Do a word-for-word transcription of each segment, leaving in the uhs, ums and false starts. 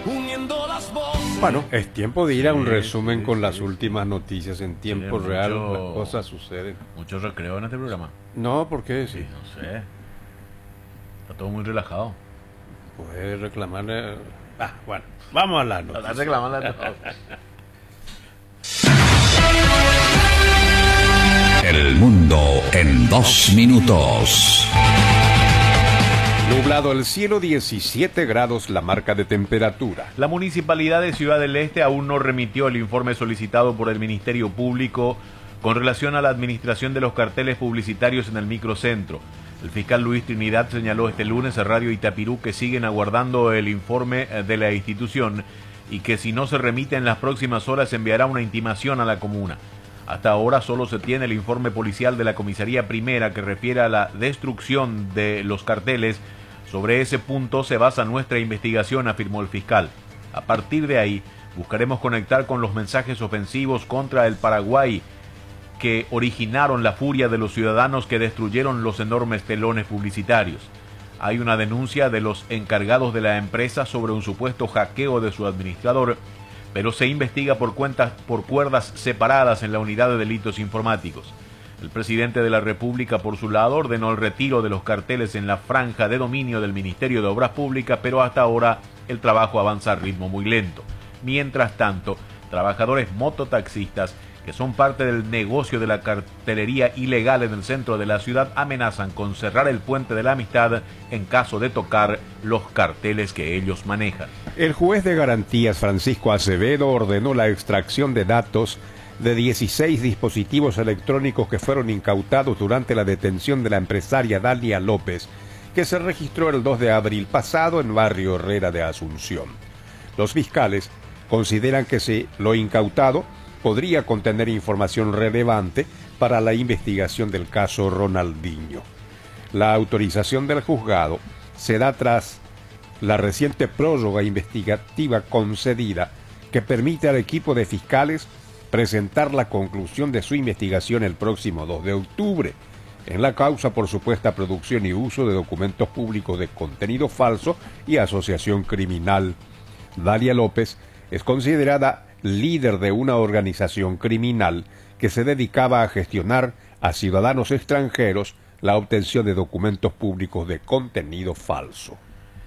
uniendo las voces. Bueno, es tiempo de ir a un Sí, resumen sí, con sí. las últimas noticias en tiempo Sí, real. mucho- Las cosas suceden. Mucho recreo en este programa. No, ¿por qué? Sí. Sí, no sé. Está todo muy relajado. Puedes reclamarle. Ah, bueno, vamos a la Está noticia. reclamando a todos. El mundo en dos minutos. Nublado el cielo, diecisiete grados la marca de temperatura. La Municipalidad de Ciudad del Este aún no remitió el informe solicitado por el Ministerio Público con relación a la administración de los carteles publicitarios en el microcentro. El fiscal Luis Trinidad señaló este lunes a Radio Itapirú que siguen aguardando el informe de la institución y que si no se remite en las próximas horas enviará una intimación a la comuna. Hasta ahora solo se tiene el informe policial de la Comisaría Primera que refiere a la destrucción de los carteles. Sobre ese punto se basa nuestra investigación, afirmó el fiscal. A partir de ahí, buscaremos conectar con los mensajes ofensivos contra el Paraguay que originaron la furia de los ciudadanos que destruyeron los enormes telones publicitarios. Hay una denuncia de los encargados de la empresa sobre un supuesto hackeo de su administrador, pero se investiga por cuentas por cuerdas separadas en la unidad de delitos informáticos. El presidente de la República, por su lado, ordenó el retiro de los carteles en la franja de dominio del Ministerio de Obras Públicas, pero hasta ahora el trabajo avanza a ritmo muy lento. Mientras tanto, trabajadores mototaxistas que son parte del negocio de la cartelería ilegal en el centro de la ciudad amenazan con cerrar el Puente de la Amistad en caso de tocar los carteles que ellos manejan. El juez de garantías Francisco Acevedo ordenó la extracción de datos de dieciséis dispositivos electrónicos que fueron incautados durante la detención de la empresaria Dalia López, que se registró el dos de abril pasado en Barrio Herrera de Asunción. Los fiscales consideran que si lo incautado podría contener información relevante para la investigación del caso Ronaldinho. La autorización del juzgado se da tras la reciente prórroga investigativa concedida que permite al equipo de fiscales presentar la conclusión de su investigación el próximo dos de octubre en la causa por supuesta producción y uso de documentos públicos de contenido falso y asociación criminal. Dalia López es considerada líder de una organización criminal que se dedicaba a gestionar a ciudadanos extranjeros la obtención de documentos públicos de contenido falso.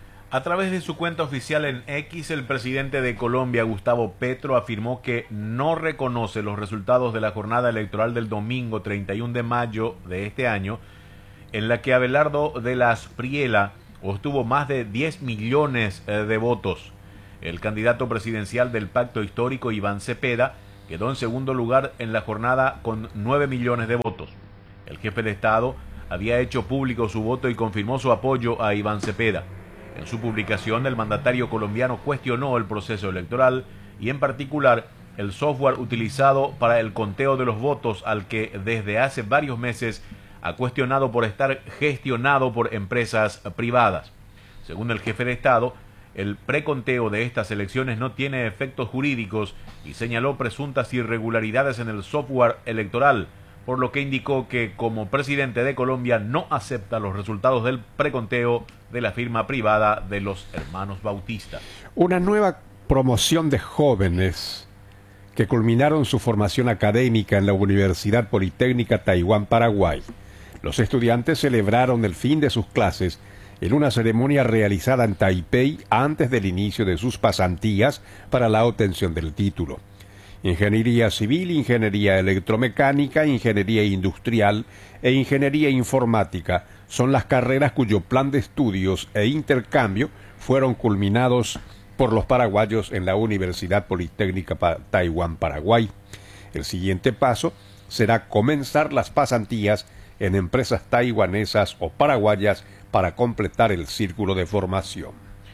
A través de su cuenta oficial en X, el presidente de Colombia, Gustavo Petro, afirmó que no reconoce los resultados de la jornada electoral del domingo treinta y uno de mayo de este año, en la que Abelardo de la Espriella obtuvo más de diez millones de votos. El candidato presidencial del Pacto Histórico, Iván Cepeda, quedó en segundo lugar en la jornada con nueve millones de votos. El jefe de Estado había hecho público su voto y confirmó su apoyo a Iván Cepeda. En su publicación, el mandatario colombiano cuestionó el proceso electoral y, en particular, el software utilizado para el conteo de los votos, al que desde hace varios meses ha cuestionado por estar gestionado por empresas privadas. Según el jefe de Estado, el preconteo de estas elecciones no tiene efectos jurídicos y señaló presuntas irregularidades en el software electoral, por lo que indicó que como presidente de Colombia no acepta los resultados del preconteo de la firma privada de los hermanos Bautista. Una nueva promoción de jóvenes que culminaron su formación académica en la Universidad Politécnica Taiwán, Paraguay. Los estudiantes celebraron el fin de sus clases en una ceremonia realizada en Taipei antes del inicio de sus pasantías para la obtención del título. Ingeniería civil, ingeniería electromecánica, ingeniería industrial e ingeniería informática son las carreras cuyo plan de estudios e intercambio fueron culminados por los paraguayos en la Universidad Politécnica Taiwán, Paraguay. El siguiente paso será comenzar las pasantías en empresas taiwanesas o paraguayas para completar el círculo de formación.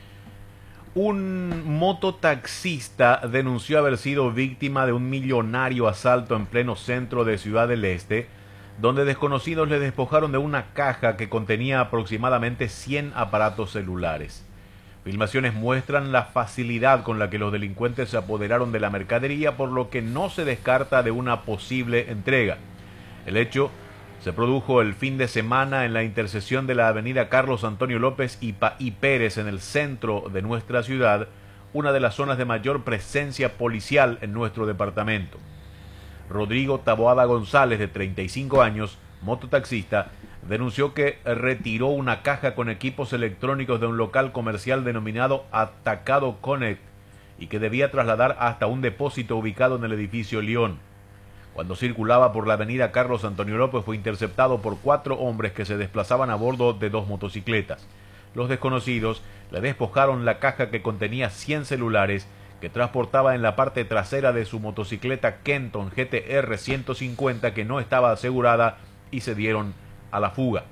Un mototaxista denunció haber sido víctima de un millonario asalto en pleno centro de Ciudad del Este, donde desconocidos le despojaron de una caja que contenía aproximadamente cien aparatos celulares. Filmaciones muestran la facilidad con la que los delincuentes se apoderaron de la mercadería, por lo que no se descarta de una posible entrega. El hecho se produjo el fin de semana en la intersección de la avenida Carlos Antonio López y, pa y Pérez en el centro de nuestra ciudad, una de las zonas de mayor presencia policial en nuestro departamento. Rodrigo Taboada González, de treinta y cinco años, mototaxista, denunció que retiró una caja con equipos electrónicos de un local comercial denominado Atacado Connect y que debía trasladar hasta un depósito ubicado en el edificio León. Cuando circulaba por la avenida Carlos Antonio López fue interceptado por cuatro hombres que se desplazaban a bordo de dos motocicletas. Los desconocidos le despojaron la caja que contenía cien celulares que transportaba en la parte trasera de su motocicleta Kenton G T R ciento cincuenta que no estaba asegurada y se dieron a la fuga.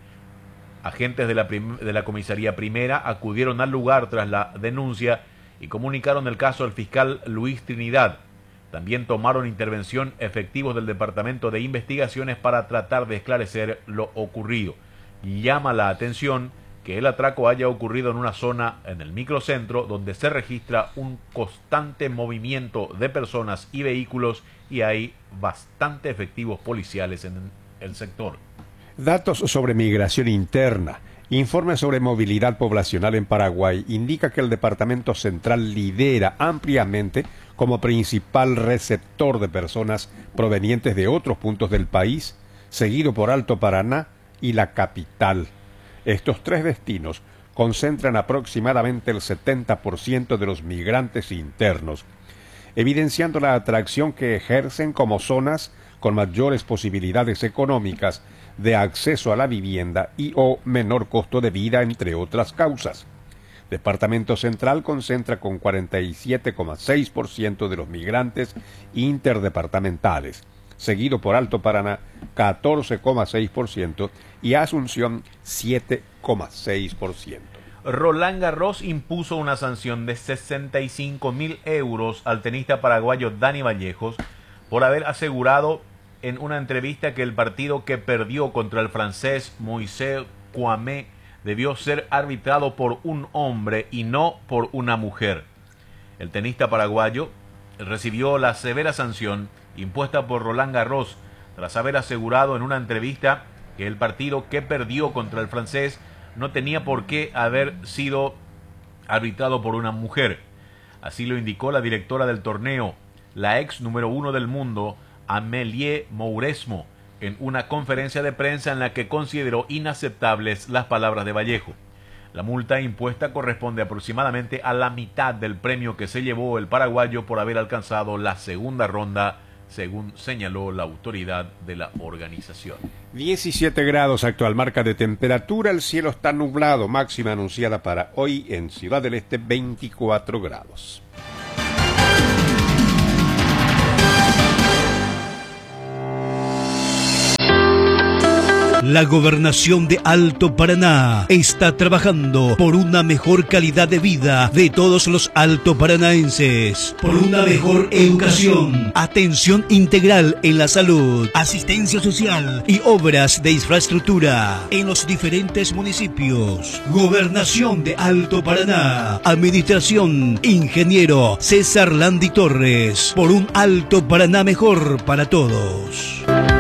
Agentes de la, de la comisaría primera acudieron al lugar tras la denuncia y comunicaron el caso al fiscal Luis Trinidad. También tomaron intervención efectivos del Departamento de Investigaciones para tratar de esclarecer lo ocurrido. Llama la atención que el atraco haya ocurrido en una zona en el microcentro donde se registra un constante movimiento de personas y vehículos y hay bastante efectivos policiales en el sector. Datos sobre migración interna. Informe sobre movilidad poblacional en Paraguay indica que el Departamento Central lidera ampliamente como principal receptor de personas provenientes de otros puntos del país, seguido por Alto Paraná y la capital. Estos tres destinos concentran aproximadamente el setenta por ciento de los migrantes internos, evidenciando la atracción que ejercen como zonas con mayores posibilidades económicas de acceso a la vivienda y o menor costo de vida, entre otras causas. Departamento Central concentra con cuarenta y siete coma seis por ciento de los migrantes interdepartamentales, seguido por Alto Paraná, catorce coma seis por ciento, y Asunción, siete coma seis por ciento. Roland Garros impuso una sanción de sesenta y cinco mil euros al tenista paraguayo Dani Vallejos por haber asegurado en una entrevista que el partido que perdió contra el francés Moisés Kouamé debió ser arbitrado por un hombre y no por una mujer. El tenista paraguayo recibió la severa sanción impuesta por Roland Garros tras haber asegurado en una entrevista que el partido que perdió contra el francés no tenía por qué haber sido arbitrado por una mujer. Así lo indicó la directora del torneo, la ex número uno del mundo, Amélie Mauresmo, en una conferencia de prensa en la que consideró inaceptables las palabras de Vallejo. La multa impuesta corresponde aproximadamente a la mitad del premio que se llevó el paraguayo por haber alcanzado la segunda ronda, según señaló la autoridad de la organización. diecisiete grados actual marca de temperatura, el cielo está nublado, máxima anunciada para hoy en Ciudad del Este veinticuatro grados. La Gobernación de Alto Paraná está trabajando por una mejor calidad de vida de todos los altoparanaenses, por una mejor educación, atención integral en la salud, asistencia social y obras de infraestructura en los diferentes municipios. Gobernación de Alto Paraná, Administración Ingeniero César Landi Torres, por un Alto Paraná mejor para todos.